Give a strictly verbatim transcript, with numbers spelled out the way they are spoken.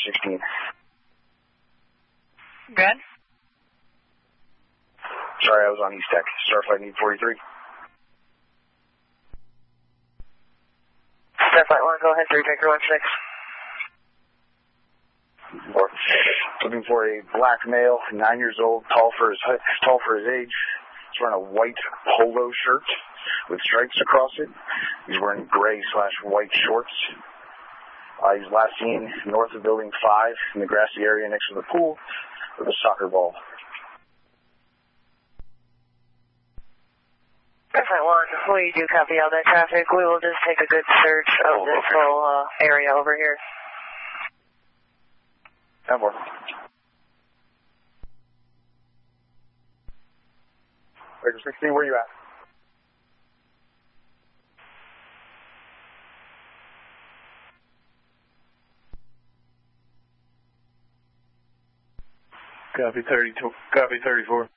sixteen. Good. Sorry, I was on East Tech. Starflight need forty-three. Starflight one, go ahead, three Baker one six. Or, looking for a black male, nine years old, tall for his tall for his age. He's wearing a white polo shirt with stripes across it. He's wearing gray slash white shorts. Uh, he's last seen north of Building five in the grassy area next to the pool with a soccer ball. Starflight one, we do copy all that traffic. We will just take a good search of Oh, this okay. whole uh, area over here. Have more. Baker sixteen, where you at? Copy thirty-two. Copy thirty-four.